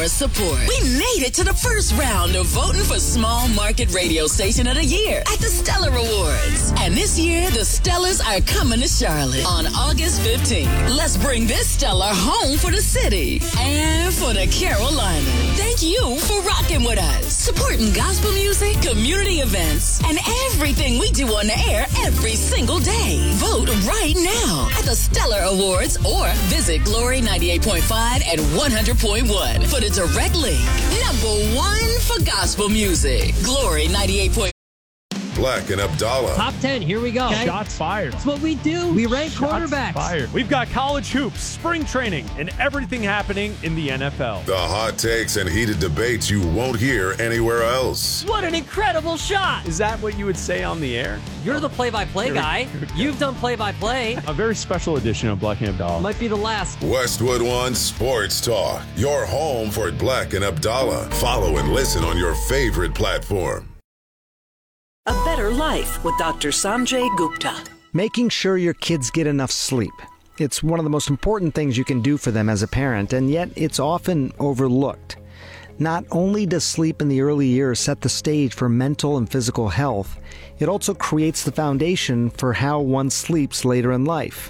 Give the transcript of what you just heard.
your support. We made it to the first round of voting for Small Market Radio Station of the Year at the Stellar Awards. And this year, the Stellars are coming to Charlotte on August 15th. Let's bring this Stellar home for the city and for the Carolinas. Thank you for rocking with us, supporting gospel music, community events, and everything we do on the air every single day. Vote right now at the Stellar Awards or visit Glory 98.5 and 100.1 for the direct link. Number one for gospel music. Glory 98.5. Black and Abdallah. Top 10, here we go. Okay. Shots fired. That's what we do. We rank quarterbacks. Fired. We've got college hoops, spring training, and everything happening in the NFL. The hot takes and heated debates you won't hear anywhere else. What an incredible shot. Is that what you would say on the air? You're the play-by-play guy. You've done play-by-play. A very special edition of Black and Abdallah. Might be the last. Westwood One Sports Talk. Your home for Black and Abdallah. Follow and listen on your favorite platform. A Better Life with Dr. Sanjay Gupta. Making sure your kids get enough sleep. It's one of the most important things you can do for them as a parent, and yet it's often overlooked. Not only does sleep in the early years set the stage for mental and physical health, it also creates the foundation for how one sleeps later in life.